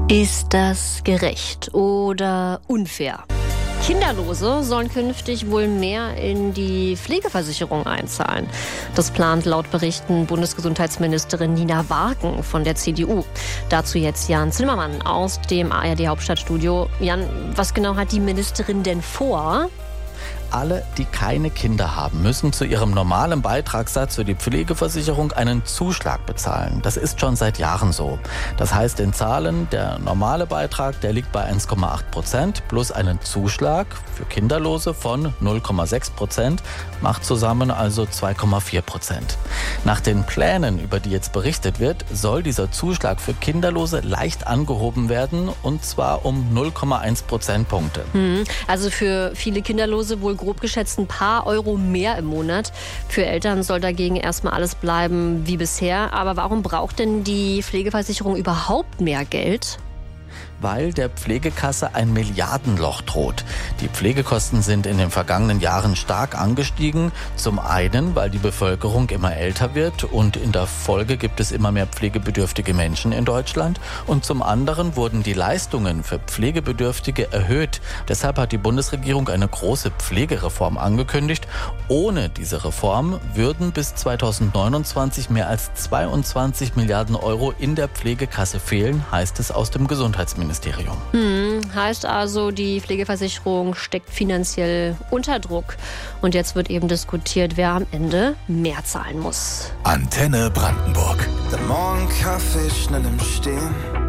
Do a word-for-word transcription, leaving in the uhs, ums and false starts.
Ist das gerecht oder unfair? Kinderlose sollen künftig wohl mehr in die Pflegeversicherung einzahlen. Das plant laut Berichten Bundesgesundheitsministerin Nina Warken von der C D U. Dazu jetzt Jan Zimmermann aus dem A R D-Hauptstadtstudio. Jan, was genau hat die Ministerin denn vor? Alle, die keine Kinder haben, müssen zu ihrem normalen Beitragssatz für die Pflegeversicherung einen Zuschlag bezahlen. Das ist schon seit Jahren so. Das heißt in Zahlen, der normale Beitrag, der liegt bei eins Komma acht Prozent plus einen Zuschlag für Kinderlose von null Komma sechs Prozent, macht zusammen also zwei Komma vier Prozent. Nach den Plänen, über die jetzt berichtet wird, soll dieser Zuschlag für Kinderlose leicht angehoben werden, und zwar um null Komma eins Prozentpunkte. Hm, also für viele Kinderlose wohl grob geschätzt ein paar Euro mehr im Monat. Für Eltern soll dagegen erstmal alles bleiben wie bisher. Aber warum braucht denn die Pflegeversicherung überhaupt mehr Geld? Weil der Pflegekasse ein Milliardenloch droht. Die Pflegekosten sind in den vergangenen Jahren stark angestiegen. Zum einen, weil die Bevölkerung immer älter wird und in der Folge gibt es immer mehr pflegebedürftige Menschen in Deutschland. Und zum anderen wurden die Leistungen für Pflegebedürftige erhöht. Deshalb hat die Bundesregierung eine große Pflegereform angekündigt. Ohne diese Reform würden bis zweitausendneunundzwanzig mehr als zweiundzwanzig Milliarden Euro in der Pflegekasse fehlen, heißt es aus dem Gesundheitsministerium. Hm, heißt also, die Pflegeversicherung steckt finanziell unter Druck. Und jetzt wird eben diskutiert, wer am Ende mehr zahlen muss. Antenne Brandenburg. Der Morgenkaffee schnell im Stehen.